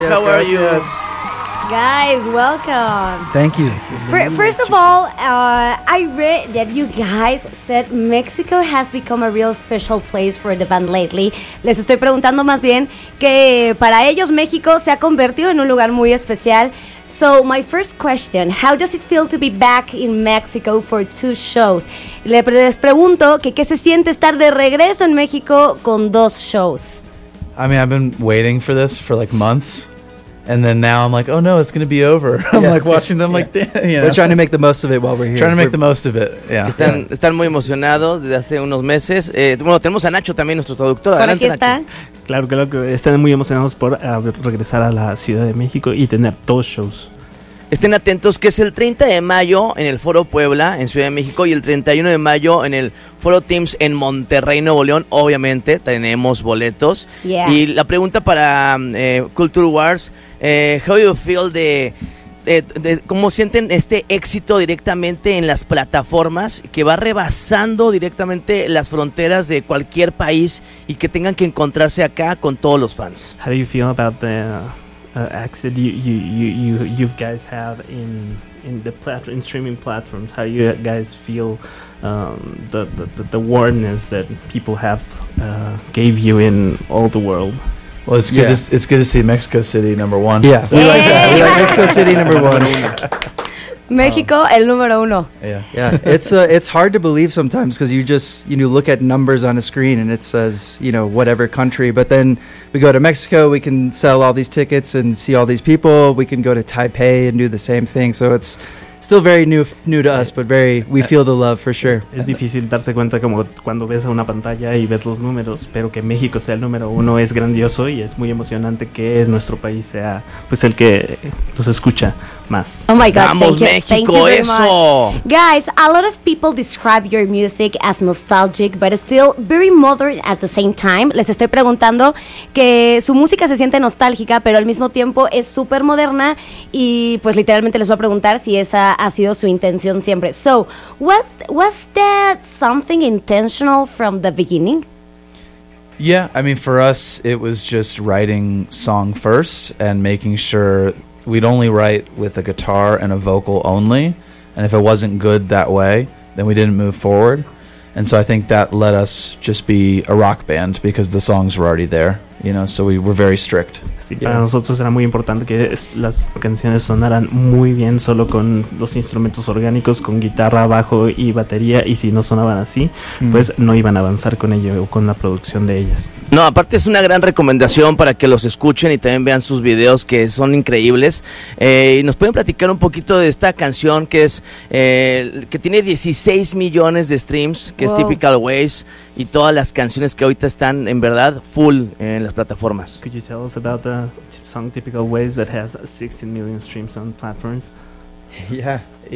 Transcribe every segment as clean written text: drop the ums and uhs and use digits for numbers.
How are you? Guys, welcome. Thank you. First of all, I read that you guys said Mexico has become a real special place for the band lately. Les estoy preguntando más bien que para ellos México se ha convertido en un lugar muy especial. So my first question, how does it feel to be back in Mexico for 2 shows? Les pregunto que qué se siente estar de regreso en México con 2 shows. I mean, I've been waiting for this for like months. And then now I'm like, oh no, it's going to be over. I'm like watching them like, damn, you know. We're trying to make the most of it while we're here. Trying to make the most of it, yeah. Están muy emocionados desde hace unos meses. Bueno, tenemos a Nacho también, nuestro traductor. Por Adelante, aquí está. Nacho. Claro que están muy emocionados por regresar a la Ciudad de México y tener 2 shows. Estén atentos que es el 30 de mayo en el Foro Puebla, en Ciudad de México, y el 31 de mayo en el Foro Teams en Monterrey, Nuevo León. Obviamente tenemos boletos. Yeah. Y la pregunta para Culture Wars, how you feel de cómo sienten este éxito directamente en las plataformas, que va rebasando directamente las fronteras de cualquier país y que tengan que encontrarse acá con todos los fans. How do you feel about the exit you guys have in the streaming platforms? How do you guys feel the awareness that people have gave you in all the world? Well, it's good. It's good to see Mexico City #1. Yeah, So. we like that. We like Mexico City #1. México, el número 1. Yeah. It's hard to believe sometimes because you look at numbers on a screen and it says whatever country, but then we go to Mexico, we can sell all these tickets and see all these people. We can go to Taipei and do the same thing. So it's still very new to us, but we feel the love for sure. Es difícil darse cuenta como cuando ves a una pantalla y ves los números, pero que México sea el número 1 es grandioso y es muy emocionante que nuestro país sea pues el que los escucha más. Oh my God, ¡Vamos, thank México, you very eso! much. Guys, a lot of people describe your music as nostalgic, but still very modern at the same time. Les estoy preguntando que su música se siente nostálgica, pero al mismo tiempo es súper moderna y pues literalmente les voy a preguntar si esa ha sido su intención siempre. So, was that something intentional from the beginning? Yeah, I mean, for us, it was just writing song first and making sure we'd only write with a guitar and a vocal only. And if it wasn't good that way, then we didn't move forward. And so I think that let us just be a rock band because the songs were already there, so we were very strict. Sí, para nosotros era muy importante que las canciones sonaran muy bien solo con los instrumentos orgánicos, con guitarra, bajo y batería, y si no sonaban así, pues no iban a avanzar con ello o con la producción de ellas. No, aparte es una gran recomendación para que los escuchen y también vean sus videos que son increíbles. Y nos pueden platicar un poquito de esta canción que es que tiene 16 millones de streams, que es Typical Ways, y todas las canciones que ahorita están en verdad full en las plataformas. Could you tell us about the song Typical Ways that has 16 million streams on platforms? Yeah.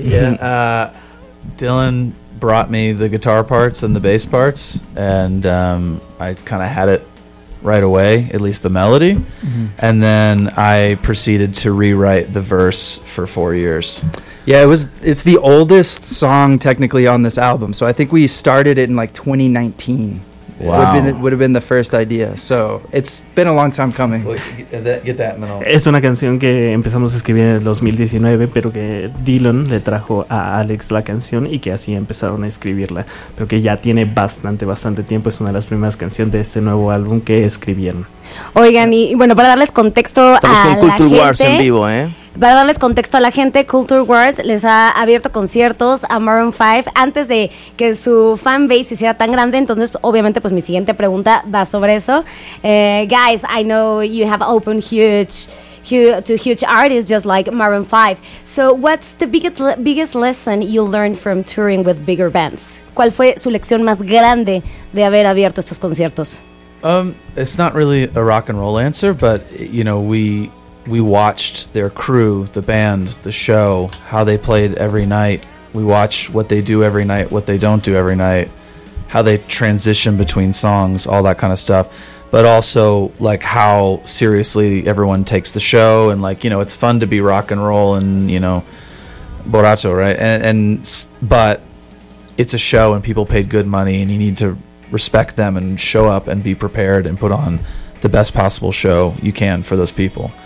Dylan brought me the guitar parts and the bass parts, and I kind of had it right away, at least the melody. Mm-hmm. And then I proceeded to rewrite the verse for 4 years. Yeah, it's the oldest song technically on this album. So I think we started it in like 2019. Wow. Would have been the first idea. So it's been a long time coming. Get that, Manolo. Es una canción que empezamos a escribir en el 2019, pero que Dylan le trajo a Alex la canción y que así empezaron a escribirla. Pero que ya tiene bastante tiempo. Es una de las primeras canciones de este nuevo álbum que escribieron. Oigan, y bueno, para darles contexto Estamos a con la Culture gente, Wars en vivo, Para darles contexto a la gente, Culture Wars les ha abierto conciertos a Maroon 5 antes de que su fanbase se hiciera tan grande. Entonces, obviamente, pues mi siguiente pregunta va sobre eso. Guys, I know you have opened to huge artists just like Maroon 5. So, what's the biggest lesson you learned from touring with bigger bands? ¿Cuál fue su lección más grande de haber abierto estos conciertos? It's not really a rock and roll answer, but we watched their crew, the band, the show, how they played every night. We watch what they do every night, what they don't do every night, how they transition between songs, all that kind of stuff. But also like how seriously everyone takes the show, and it's fun to be rock and roll and borracho, right? But it's a show and people paid good money, and you need to respect them and show up and be prepared and put on the best possible show you can for those people.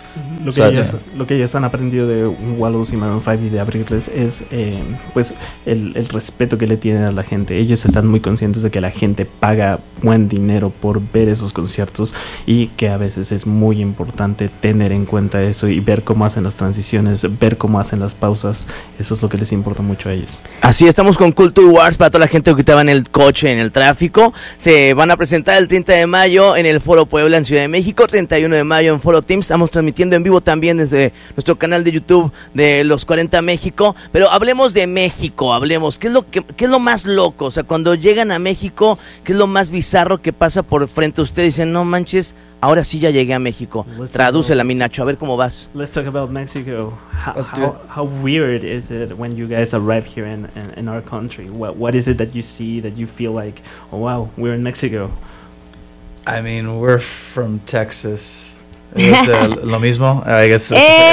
Lo que ellos han aprendido de Wallows y Maroon 5 y de abrirles es pues el respeto que le tienen a la gente. Ellos están muy conscientes de que la gente paga buen dinero por ver esos conciertos y que a veces es muy importante tener en cuenta eso y ver cómo hacen las transiciones, ver cómo hacen las pausas. Eso es lo que les importa mucho a ellos. Así estamos con Culture Wars para toda la gente que estaba en el coche, en el tráfico. Se van a presentar el 30 de mayo en el Foro Puebla en Ciudad de México, 31 de mayo en Foro Teams. Estamos transmitiendo en vivo también desde nuestro canal de YouTube de Los 40 México. Pero hablemos de México, ¿qué es lo más loco? O sea, cuando llegan a México, ¿qué es lo más bizarro que pasa por frente a ustedes? Dicen, no manches, ahora sí ya llegué a México. Tradúcela, mi Nacho, a ver cómo vas. Let's talk about Mexico. How weird is it when you guys arrive here in our country? What is it that you see that you feel like, oh wow, we're in Mexico? I mean, we're from Texas. ¿Es lo mismo? I guess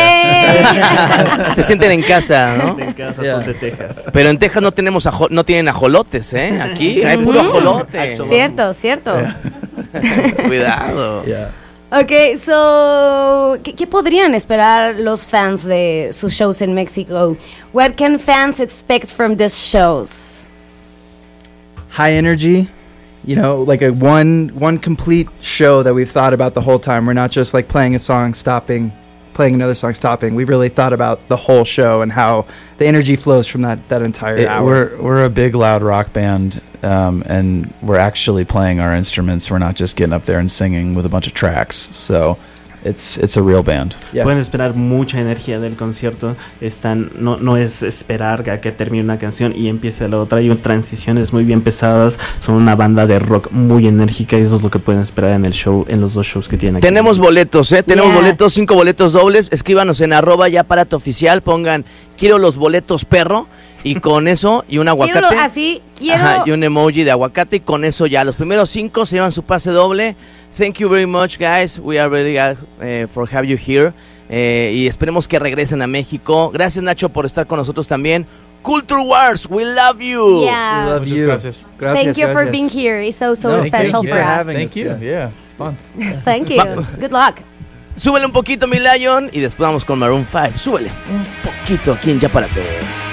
Se sienten en casa, ¿no? En casa son de Texas. Pero en Texas no tienen ajolotes, ¿eh? Aquí hay puro ajolote. Cierto. Cuidado. Yeah. Ok, so, ¿qué podrían esperar los fans de sus shows en México? What can fans expect from these shows? High energy, you know, like a one complete show that we've thought about the whole time. We're not just like playing a song, stopping, playing another song, stopping. We've really thought about the whole show and how the energy flows from that entire hour. We're a big, loud rock band, and we're actually playing our instruments. We're not just getting up there and singing with a bunch of tracks. So it's a real band. Yeah. Pueden esperar mucha energía del concierto. No es esperar a que termine una canción y empiece la otra. Hay transiciones muy bien pesadas. Son una banda de rock muy enérgica y eso es lo que pueden esperar en el show, en los 2 shows que tienen aquí. Tenemos boletos, tenemos Yeah. boletos, 5 boletos dobles. Escríbanos en @yaparato oficial, pongan quiero los boletos perro y con eso y un aguacate. Quiero y un emoji de aguacate y con eso ya los primeros 5 se llevan su pase doble. Thank you very much, guys. We are really glad for have you here. Y esperemos que regresen a México. Gracias, Nacho, por estar con nosotros también. Culture Wars, we love you. Yeah. We love Muchas you. gracias. Gracias, Thank you for gracias. being here. It's so No, special thank you for for us. having Thank us, you. yeah. Yeah, it's fun. Thank you. Good luck. Súbele un poquito, mi Lion, y después vamos con Maroon 5. Súbele un poquito aquí en Ya Párate.